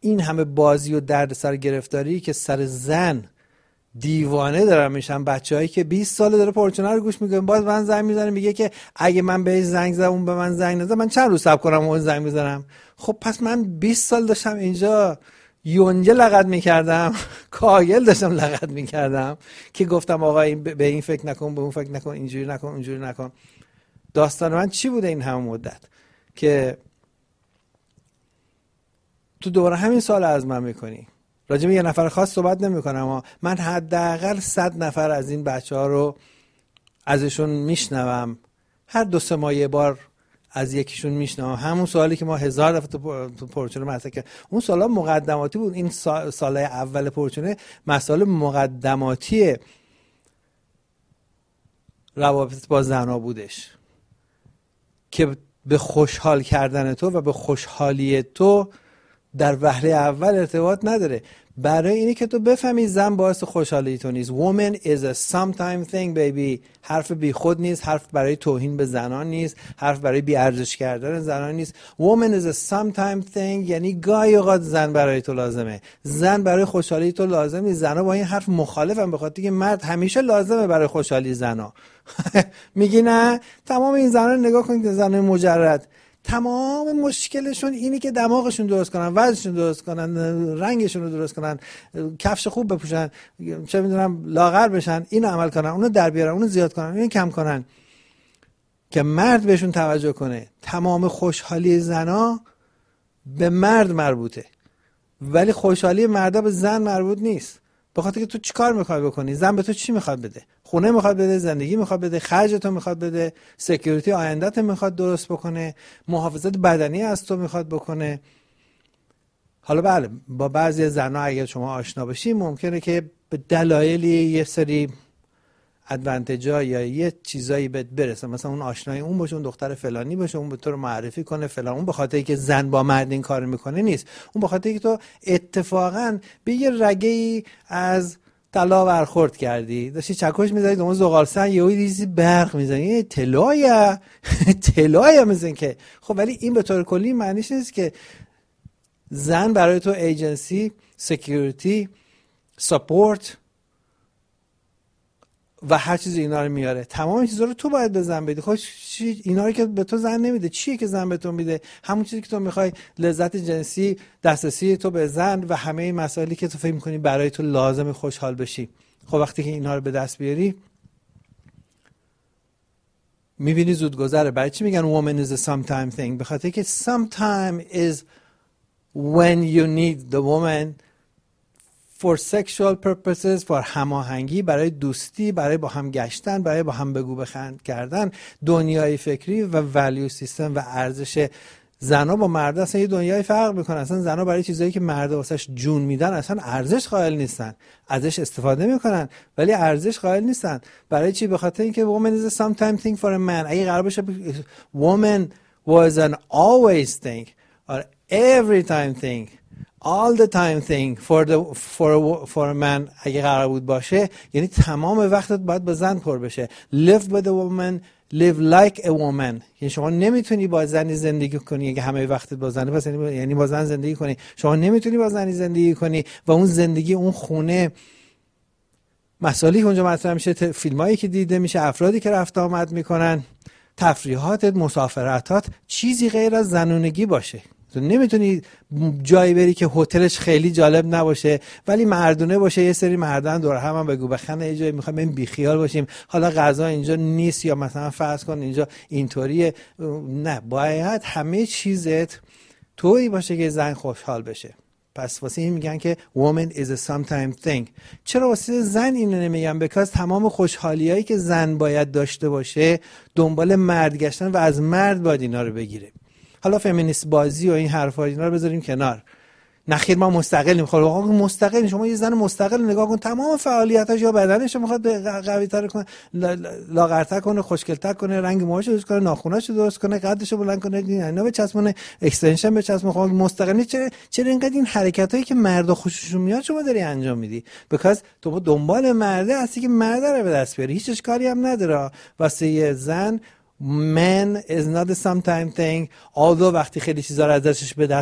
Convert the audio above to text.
این همه بازی و درد سر گرفتاری که سر زن دیوانه دارن میشن، بچه‌هایی که 20 ساله داره پرچونه رو گوش میکنه، باز من زنگ میزنه میگه که اگه من بهش زنگ زدم اون به من زنگ نزد من چند روز صبر کنم اون زنگ بزنم؟ خب پس من 20 سال داشتم اینجا یونجه لغت میکردم، کاگل داشتم لغت میکردم که گفتم آقا این به این فکر نکن، به اون فکر نکن، اینجوری نکن، اونجوری نکن. داستان من چی بوده این همه مدت که تو دوباره همین سوال از من میکنی؟ راجع به یه نفر خاص صحبت نمیکنم، اما من حداقل 100 نفر از این بچه‌ها رو ازشون میشنوم، هر 2-3 ماه یه بار از یکیشون میشنوم. همون سوالی که ما 1000 دفعه تو پرچونه مطرح کردیم، اون سوالا مقدماتی بود. این سالای اول پرچونه مسائل مقدماتی روابط با زنا بودش که به خوشحال کردن تو و به خوشحالی تو در وهله اول ارتباط نداره. برای اینه که تو بفهمی زن باعث خوشحالی تو نیست. Woman is a sometime thing baby. حرف بی خود نیست، حرف برای توهین به زنان نیست، حرف برای بی ارزش کردن زنان نیست. Woman is a sometime thing یعنی گاهی اوقات زن برای تو لازمه، زن برای خوشحالی تو لازم نیست. زنها با این حرف مخالفن، به خاطر که مرد همیشه لازمه برای خوشحالی زنها. میگی نه؟ تمام این زنان نگاه کنید، زنان مجرد تمام مشکلشون اینی که دماغشون درست کنن، وزنشون درست کنن، رنگشون رو درست کنن، کفش خوب بپوشن، چه میدونم لاغر بشن، اینو عمل کنن، اونو در بیارن، اونو زیاد کنن، اینو کم کنن که مرد بهشون توجه کنه. تمام خوشحالی زنا به مرد مربوطه، ولی خوشحالی مردا به زن مربوط نیست. به خاطر که تو چیکار میخوای بکنی؟ زن به تو چی میخواد بده؟ خونه میخواد بده، زندگی میخواد بده، خرج تو میخواد بده، سکیوریتی آیندهت میخواد درست بکنه، محافظت بدنی از تو میخواد بکنه. حالا بله، با بعضی زنها اگر شما آشنا بشی ممکنه که به دلایلی یه سری ادوانتجا یا یه چیزایی بهت برسه، مثلا اون آشنای اون باشه، اون دختر فلانی باشه، اون به تو رو معرفی کنه فلان. اون به خاطری که زن با مرد این کارو میکنه نیست، اون به خاطری که تو اتفاقا به یه رگه‌ای از طلا برخورد کردی، داشتی چکش می‌زدی اون زغالسنگ، یهو دیدی برق می‌زنی، طلایه مثلا که. خب ولی این به طور کلی معنیش نیست که زن برای تو ایجنسی، سکیوریتی، ساپورت و هر چیز اینا رو میاره. تمام این چیزا رو تو باید به زن بدی. خب اینا رو که به تو زن نمیده، چیه که زن به تو میده؟ همون چیزی که تو میخوای، لذت جنسی، دسترسی تو به زن و همه این مسائلی که تو فکر میکنی برای تو لازم خوشحال بشی. خب وقتی که اینا رو به دست بیاری میبینی زود گذره. برای چی میگن woman is a sometime thing؟ به خاطر که sometime is when you need the woman for sexual purposes، for هماهنگی، برای دوستی، برای با هم گشتن، برای با هم بگو بخند کردن. دنیای فکری و ولیو سیستم و ارزش زنا با مرد اصلا یه دنیای فرق میکنه. اصلا زنا برای چیزایی که مرد واسش جون میدن اصلا ارزش قائل نیستن، ازش استفاده میکنن ولی ارزش قائل نیستن. برای چی؟ به خاطر اینکه woman is a sometime thing for a man. اگه قرار باشه woman was an always thing or every time thing, all the time thing for a man، اگه قرار بود باشه یعنی تمام وقتت باید با زن پر بشه. live with a woman، live like a woman. یعنی شما نمیتونی با زنی زندگی کنی اگه همه وقتت با زنه، پس یعنی با زن زندگی کنی. شما نمیتونی با زنی زندگی کنی و اون زندگی، اون خونه، مسائلی که اونجا مطرح میشه، فیلمایی که دیده میشه، افرادی که رفت آمد میکنن، تفریحاتت، مسافرتات، چیزی غیر از زنونگی باشه. تو نمیتونی جایی بری که هتلش خیلی جالب نباشه ولی مردونه باشه، یه سری مردان دور هم بگو بخنه، یه جایی میخوایم این بیخیال باشیم، حالا غذا اینجا نیست یا مثلا فرض کن اینجا اینطوریه. نه، باید همه چیزت طوری باشه که زن خوشحال بشه. پس واسه این میگن که woman is a sometime thing. چرا واسه زن اینو نمیگن؟ because تمام خوشحالیایی که زن باید داشته باشه دنبال مرد گشتن و از مرد باید اینا رو بگیره. حالا فمینیست بازی و این حرفا اینا رو بذاریم کنار. نخیر ما مستقلیم. خب آقا مستقل، شما یه زن مستقل نگاه کن، تمام فعالیتاش یا بدنش میخواد قوی‌تر کنه، لاغرتر کنه، خوشگل‌تر کنه، رنگ موهاشو درست کنه، ناخناشو درست کنه، قدشو بلند کنه، اینا بچسبونه، اکستنشن بچسبونه. خب مستقلی چرا اینقدر این حرکتایی که مردا خوششون میاد شما داری انجام میدی؟ because تو دنبال مرده هستی که مرد رو به دست بیاری. هیچ اشکالی هم نداره واسه یه زن. Man is not a sometime thing. although وقتی خیلی چیزا رو ازش به دست